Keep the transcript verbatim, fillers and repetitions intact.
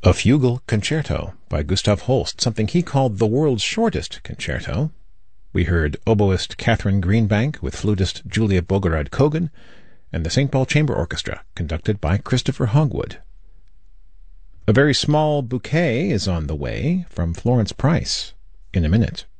A Fugal Concerto by Gustav Holst, something he called the world's shortest concerto. We heard oboist Catherine Greenbank with flutist Julia Bogorod-Kogan and the Saint Paul Chamber Orchestra, conducted by Christopher Hogwood. A very small bouquet is on the way from Florence Price in a minute.